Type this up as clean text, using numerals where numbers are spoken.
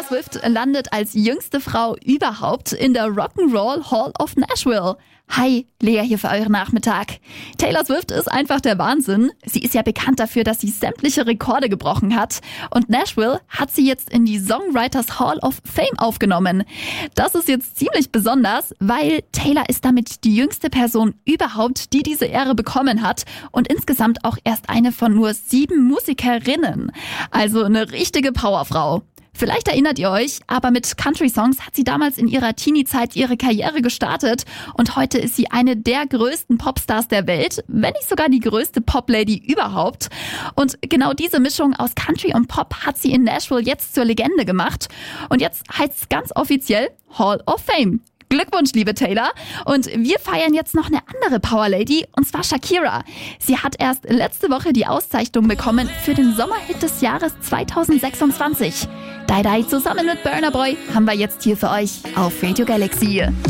Taylor Swift landet als jüngste Frau überhaupt in der Rock'n'Roll Hall of Nashville. Hi, Lea hier für euren Nachmittag. Taylor Swift ist einfach der Wahnsinn. Sie ist ja bekannt dafür, dass sie sämtliche Rekorde gebrochen hat. Und Nashville hat sie jetzt in die Songwriters Hall of Fame aufgenommen. Das ist jetzt ziemlich besonders, weil Taylor ist damit die jüngste Person überhaupt, die diese Ehre bekommen hat. Und insgesamt auch erst eine von nur 7 Musikerinnen. Also eine richtige Powerfrau. Vielleicht erinnert ihr euch, aber mit Country-Songs hat sie damals in ihrer Teenie-Zeit ihre Karriere gestartet und heute ist sie eine der größten Popstars der Welt, wenn nicht sogar die größte Pop-Lady überhaupt. Und genau diese Mischung aus Country und Pop hat sie in Nashville jetzt zur Legende gemacht. Und jetzt heißt es ganz offiziell Hall of Fame. Glückwunsch, liebe Taylor. Und wir feiern jetzt noch eine andere Powerlady, und zwar Shakira. Sie hat erst letzte Woche die Auszeichnung bekommen für den Sommerhit des Jahres 2026. Die zusammen mit Burna Boy haben wir jetzt hier für euch auf Radio Galaxy.